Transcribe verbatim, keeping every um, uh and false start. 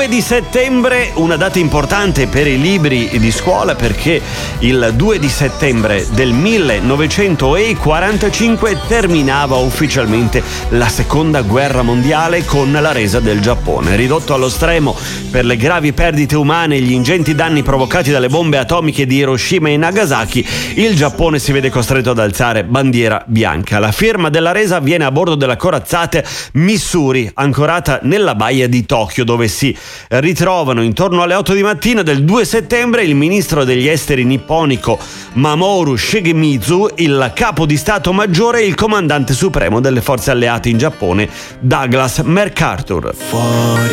due di settembre, una data importante per i libri di scuola, perché il due di settembre del millenovecentoquarantacinque terminava ufficialmente la seconda guerra mondiale con la resa del Giappone. Ridotto allo stremo per le gravi perdite umane e gli ingenti danni provocati dalle bombe atomiche di Hiroshima e Nagasaki, il Giappone si vede costretto ad alzare bandiera bianca. La firma della resa avviene a bordo della corazzata Missouri, ancorata nella baia di Tokyo, dove si ritrovano intorno alle otto di mattina del due settembre il ministro degli esteri nipponico Mamoru Shigemitsu, il capo di Stato Maggiore e il comandante supremo delle forze alleate in Giappone Douglas MacArthur. Fuori